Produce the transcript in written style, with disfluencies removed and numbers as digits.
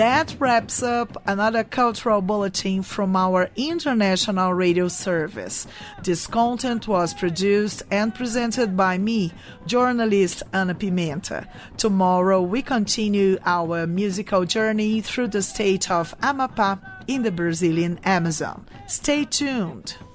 That wraps up another cultural bulletin from our international radio service. This content was produced and presented by me, journalist Ana Pimenta. Tomorrow we continue our musical journey through the state of Amapá in the Brazilian Amazon. Stay tuned.